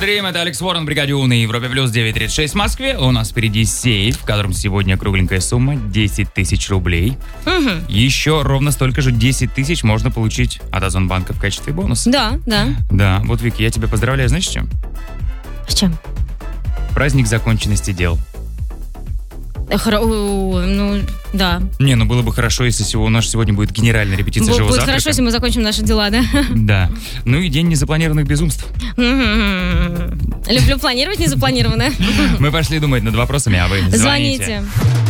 Dream, это Алекс Уоррен, бригаде У на Европе плюс 9:36 в Москве. У нас впереди сейф, в котором сегодня кругленькая сумма 10 тысяч рублей. Еще ровно столько же 10 тысяч можно получить от Озонбанка в качестве бонуса. Да. Да, вот, Вики, я тебя поздравляю, знаешь, с чем? С чем? Праздник законченности дел. Да. Не, было бы хорошо, если у нас сегодня будет генеральная репетиция живого Будет завтрака. хорошо, если мы закончим наши дела, да? Да. Ну и день незапланированных безумств. Люблю планировать незапланированное. Мы пошли думать над вопросами, а вы звоните.